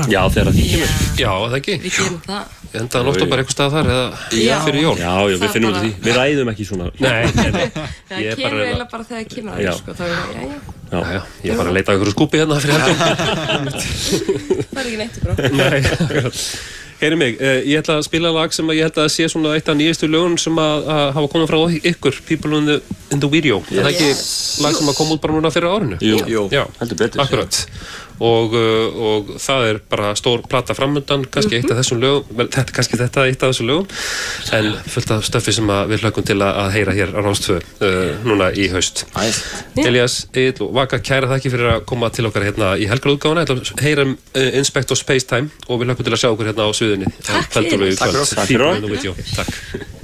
Já, þegar því kemur. Já, það ekki. Við gerum það. Endaðan október einhvers staðar þar eða fyrir jól. Já, við finnum út af því. Við ræðum ekki svona. Nei. Það kemur eiginlega bara þegar það kemur að því, sko. Það er já. Ég er bara að leita að ykkur skúpi hérna fyrir helgum. Það er ekki neitt ykkur á. Nei, akkurat. Heyri mig, ég ætla að spila lag sem ég held að sé svona eitt af nýjastu lögun sem að hafa komið frá ykkur, People in the Video. Er það ekki lag sem að koma út bara núna fyrir árinu? Jú, heldur betur. Akkurat. Og það bara stór plata framundan, kannski eitt af þessum lögum, kannski þetta eitt af þessum lögum, en fullt af stöffi sem við hlökkum til að heyra hér á Rás 2 núna í haust. Elías, Egill og Vaka, kæra þakki fyrir að koma til okkar hérna í helgarútgáfuna. Ég ætla að heyra Inspector Spacetime og við hlökkum til að sjá okkur hérna á sviðinni. Takk fyrir. Takk fyrir. Takk.